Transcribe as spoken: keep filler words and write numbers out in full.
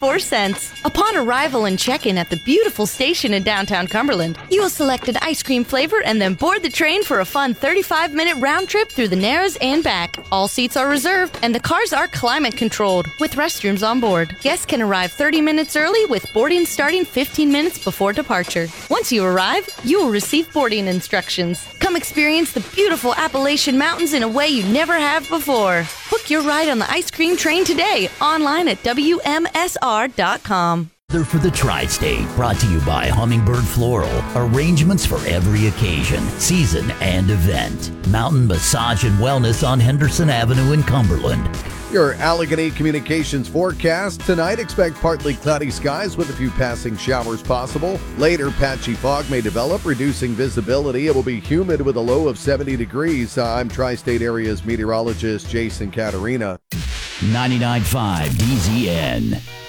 four cents. Upon arrival and check-in at the beautiful station in downtown Cumberland, you will select an ice cream flavor and then board the train for a fun thirty-five minute round trip through the Narrows and back. All seats are reserved and the cars are climate controlled with restrooms on board. Guests can arrive thirty minutes early with boarding starting fifteen minutes before departure. Once you arrive, you will receive boarding instructions. Come experience the beautiful Appalachian Mountains in a way you never have before. Book your ride on the ice cream train today online at W M S R dot com. Weather for the Tri-State, brought to you by Hummingbird Floral. Arrangements for every occasion, season, and event. Mountain Massage and Wellness on Henderson Avenue in Cumberland. Your Allegheny Communications forecast. Tonight, expect partly cloudy skies with a few passing showers possible. Later, patchy fog may develop, reducing visibility. It will be humid with a low of seventy degrees. I'm Tri-State Area's meteorologist Jason Caterina. ninety-nine point five D Z N.